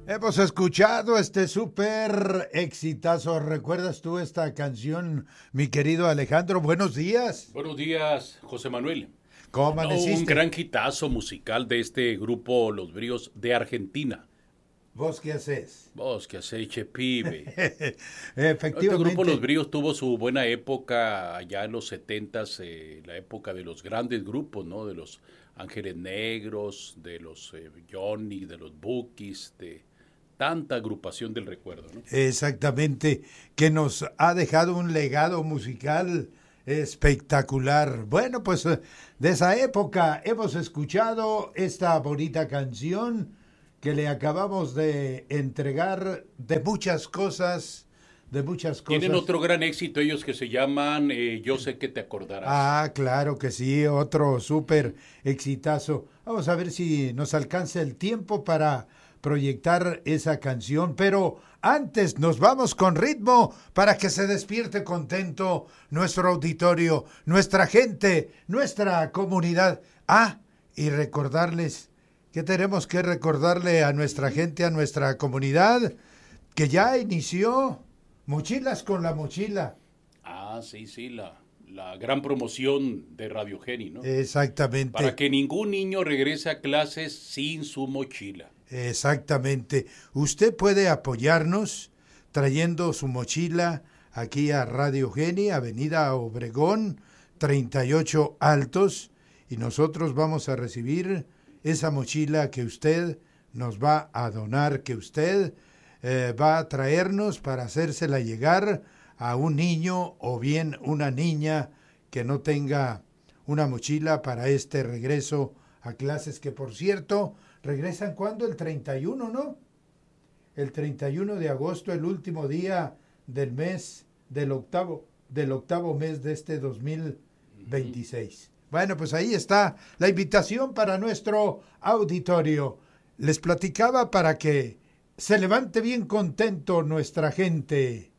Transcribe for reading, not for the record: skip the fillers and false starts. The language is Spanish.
Hemos escuchado este súper exitazo. ¿Recuerdas tú esta canción, mi querido Alejandro? Buenos días. Buenos días, José Manuel. ¿Cómo No, amaneciste? un gran hitazo musical de este grupo Los Bríos de Argentina. ¿Vos qué haces? Vos, ¿qué hacéis, che pibe? Efectivamente. Este grupo Los Bríos tuvo su buena época allá en los 70s, la época de los grandes grupos, ¿no? De los Ángeles Negros, de los Johnny, de los Bookies, de tanta agrupación del recuerdo, ¿no? Exactamente, que nos ha dejado un legado musical espectacular. Bueno, pues de esa época hemos escuchado esta bonita canción que le acabamos de entregar de muchas cosas, Tienen otro gran éxito ellos que se llaman Yo sé que te acordarás. Ah, claro que sí, otro súper exitazo. Vamos a ver si nos alcanza el tiempo para proyectar esa canción, pero antes nos vamos con ritmo para que se despierte contento nuestro auditorio, nuestra gente, nuestra comunidad. Ah, y recordarles que tenemos que recordarle a nuestra gente, a nuestra comunidad, que ya inició Mochilas con la Mochila. Ah, sí, la gran promoción de Radio Geni, ¿no? Exactamente. Para que ningún niño regrese a clases sin su mochila. Exactamente. Usted puede apoyarnos trayendo su mochila aquí a Radio Geni, Avenida Obregón, 38 Altos, y nosotros vamos a recibir esa mochila que usted nos va a donar, que usted va a traernos para hacérsela llegar a un niño o bien una niña que no tenga una mochila para este regreso a clases, que por cierto, ¿regresan cuándo? El 31, ¿no? El 31 de agosto, el último día del mes, del octavo mes de este 2026. Bueno, pues ahí está la invitación para nuestro auditorio. Les platicaba para que se levante bien contento nuestra gente.